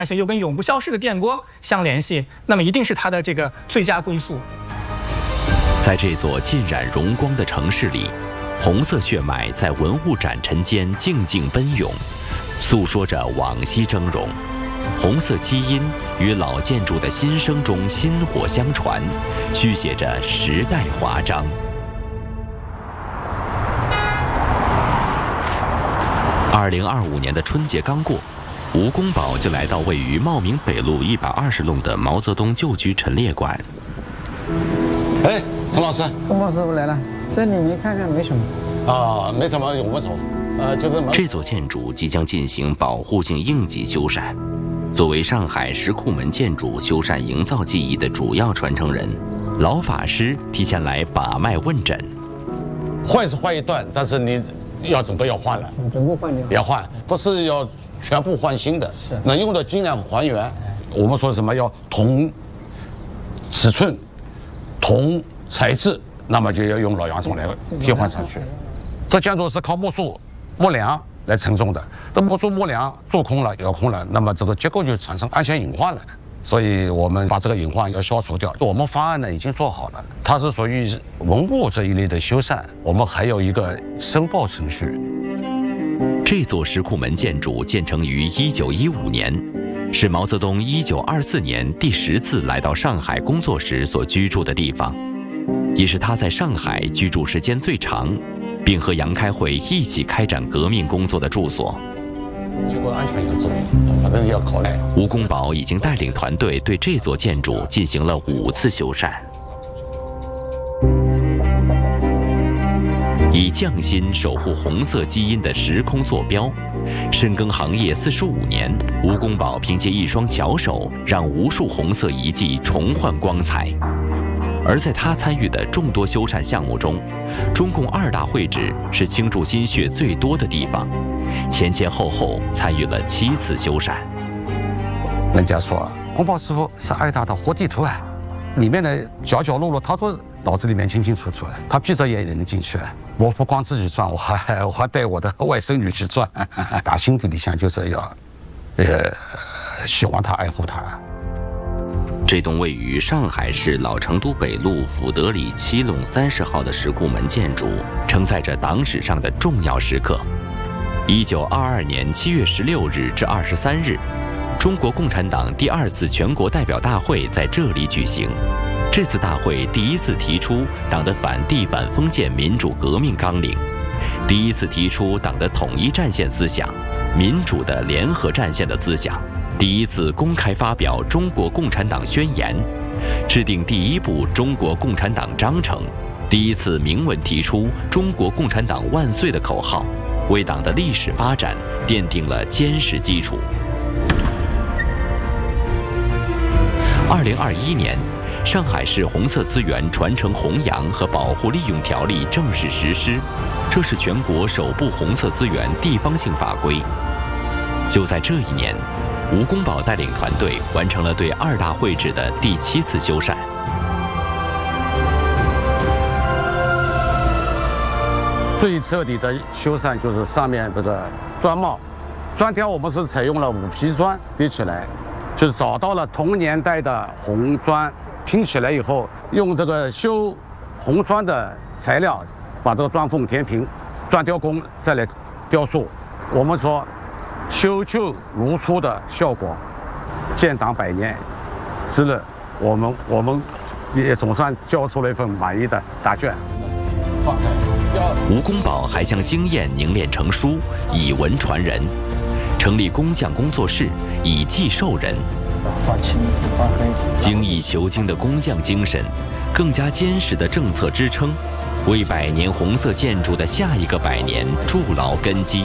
而且又跟永不消逝的电波相联系，那么一定是它的这个最佳归宿。 在这座浸染荣光的城市里，红色血脉在文物展陈间静静奔涌，诉说着往昔峥嵘。红色基因与老建筑的新生中薪火相传，续写着时代华章。2025年的春节刚过，吴公宝就来到位于茂名北路120弄的毛泽东旧居陈列馆。 哎，陈老师， 公宝师傅来了，这里面看看没什么。 啊，没什么，我们走。就是这座建筑即将进行保护性应急修缮。作为上海石库门建筑修缮营造技艺的主要传承人，老法师提前来把脉问诊。 换是换一段，但是你要整个要换了， 整个换掉， 要换，不是要全部换新的，是能用的尽量还原。我们说什么要同尺寸、同材质，那么就要用老洋种来替换上去。这建筑是靠木塑、木梁来承重的，这木塑木梁做空了、摇空了，那么这个结构就产生安全隐患了。所以我们把这个隐患要消除掉。我们方案呢已经做好了，它是属于文物这一类的修缮，我们还有一个申报程序。 这座石库门建筑建成于1915年，是毛泽东1924年第10次来到上海工作时所居住的地方，也是他在上海居住时间最长，并和杨开慧一起开展革命工作的住所。 结果安全要注意，反正要考虑。 吴公宝已经带领团队对这座建筑进行了5次修缮。以匠心守护红色基因的时空坐标，深耕行业45年，吴公宝凭借一双巧手，让无数红色遗迹重焕光彩。而在他参与的众多修缮项目中，中共2大会址是倾注心血最多的地方，前前后后参与了7次修缮。 人家说公宝师傅是2大的活地图啊，里面的角角落落他都脑子里面清清楚楚，他闭着眼也能进去。我不光自己转，我还带我的外甥女去转，打心底里想就是要，希望他爱护他。 这栋位于上海市老成都北路福德里7弄30号的石库门建筑，承载着党史上的重要时刻。1922年7月16日至23日，中国共产党第2次全国代表大会在这里举行。这次大会第一次提出党的反帝反封建民主革命纲领，第一次提出党的统一战线思想、民主的联合战线的思想，第一次公开发表中国共产党宣言，制定第一部中国共产党章程，第一次明文提出中国共产党万岁的口号，为党的历史发展奠定了坚实基础。2021年，上海市红色资源传承弘扬和保护利用条例正式实施，这是全国首部红色资源地方性法规。就在这一年，吴公宝带领团队完成了对2大会址的第7次修缮。 最彻底的修缮就是上面这个砖帽，砖条我们是采用了5批砖叠起来，就是找到了同年代的红砖，拼起来以后，用这个修红砖的材料把这个砖缝填平，砖雕工再来雕塑。我们说修旧如初的效果，建党100年之日，我们也总算交出了一份满意的答卷。 吴公宝还将经验凝练成书，以文传人，成立工匠工作室，以技授人。 画青画黑， 精益求精的工匠精神，更加坚实的政策支撑，为100年红色建筑的下一个100年筑牢根基。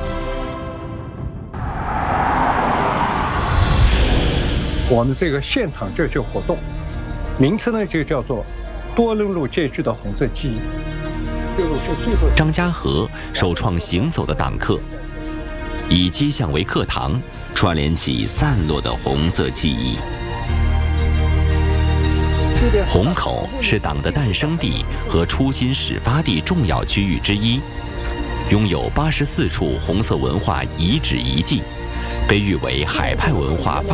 我们这个现场救救活动，名称呢就叫做多任路街区的红色记忆。 张家河首创行走的党课，以街巷为课堂，串联起散落的红色记忆。虹口是党的诞生地和初心始发地重要区域之一，拥有84处红色文化遗址遗迹， 被誉为海派文化